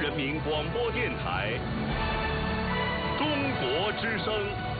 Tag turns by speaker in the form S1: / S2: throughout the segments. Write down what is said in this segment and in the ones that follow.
S1: 人民广播电台中国之声。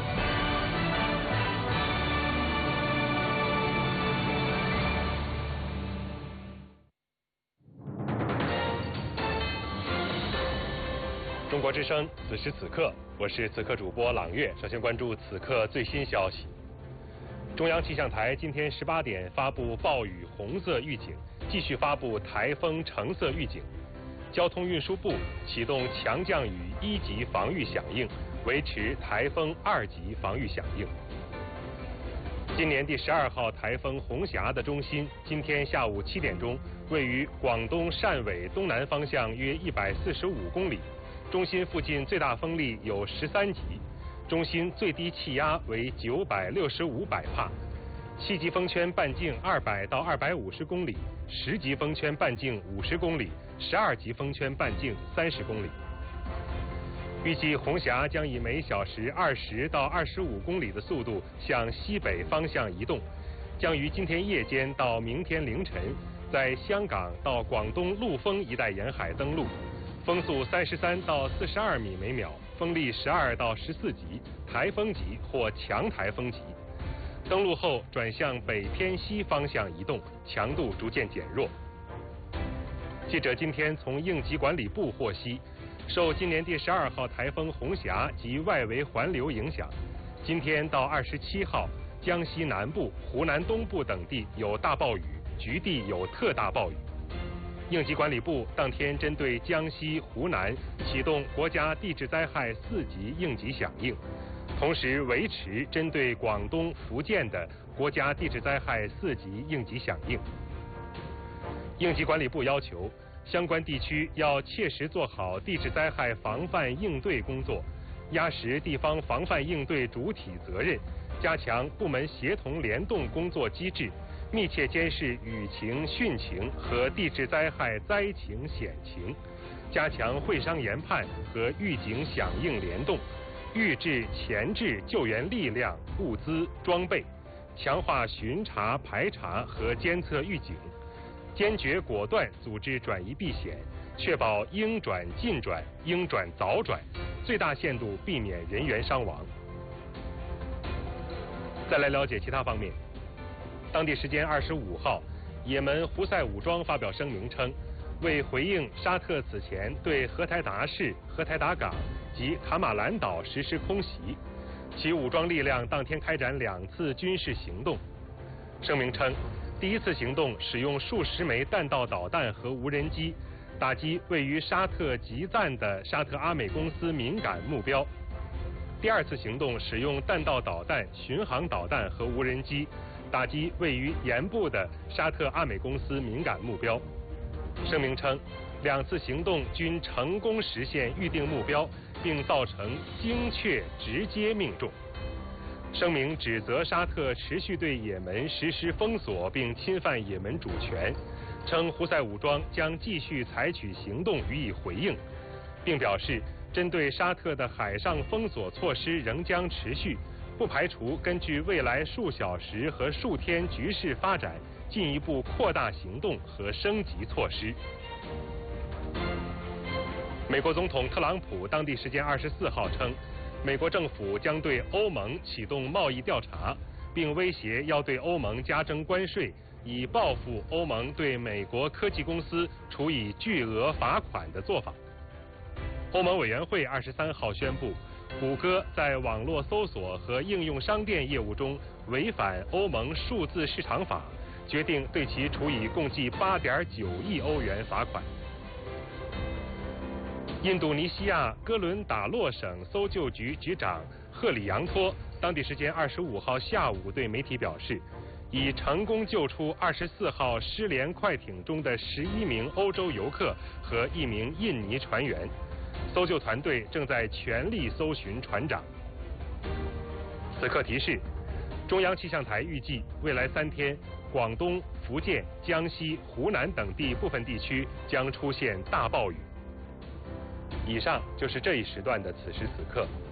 S2: 中国之声，此时此刻，我是此刻主播朗月。首先关注此刻最新消息。中央气象台今天18点发布暴雨红色预警，继续发布台风橙色预警。交通运输部启动强降雨1级防御响应，维持台风2级防御响应。今年第12号台风红霞的中心，今天下午7点钟，位于广东汕尾东南方向约145公里。中心附近最大风力有13级，中心最低气压为965百帕，7级风圈半径200到250公里，10级风圈半径50公里，12级风圈半径30公里。预计红霞将以每小时20到25公里的速度向西北方向移动，将于今天夜间到明天凌晨在香港到广东陆丰一带沿海登陆。风速33到42米每秒，风力12到14级，台风级或强台风级。登陆后转向北偏西方向移动，强度逐渐减弱。记者今天从应急管理部获悉，受今年第12号台风红霞及外围环流影响，今天到27号，江西南部、湖南东部等地有大暴雨，局地有特大暴雨。应急管理部当天针对江西、湖南启动国家地质灾害4级应急响应，同时维持针对广东、福建的国家地质灾害4级应急响应。应急管理部要求相关地区要切实做好地质灾害防范应对工作，压实地方防范应对主体责任，加强部门协同联动工作机制，密切监视雨情、汛情和地质灾害灾情险情，加强会商研判和预警响应联动，预制前置救援力量、物资、装备，强化巡查、排查和监测预警，坚决果断组织转移避险，确保应转尽转、应转早转，最大限度避免人员伤亡。再来了解其他方面。当地时间25号，也门胡塞武装发表声明称，为回应沙特此前对荷台达市、荷台达港及卡马兰岛实施空袭，其武装力量当天开展2次军事行动。声明称，第一次行动使用数十枚弹道导弹和无人机，打击位于沙特吉赞的沙特阿美公司敏感目标。第二次行动使用弹道导弹、巡航导弹和无人机，打击位于盐部的沙特阿美公司敏感目标。声明称，2次行动均成功实现预定目标，并造成精确直接命中。声明指责沙特持续对也门实施封锁并侵犯也门主权，称胡塞武装将继续采取行动予以回应，并表示针对沙特的海上封锁措施仍将持续，不排除根据未来数小时和数天局势发展，进一步扩大行动和升级措施。美国总统特朗普当地时间24号称，美国政府将对欧盟启动贸易调查，并威胁要对欧盟加征关税，以报复欧盟对美国科技公司处以巨额罚款的做法。欧盟委员会23号宣布，谷歌在网络搜索和应用商店业务中违反欧盟数字市场法，决定对其处以共计8.9亿欧元罚款。印度尼西亚哥伦达洛省搜救局局长赫里扬托当地时间25号下午对媒体表示，已成功救出24号失联快艇中的11名欧洲游客和1名印尼船员。搜救团队正在全力搜寻船长。此刻提示，中央气象台预计未来3天，广东、福建、江西、湖南等地部分地区将出现大暴雨。以上就是这一时段的此时此刻。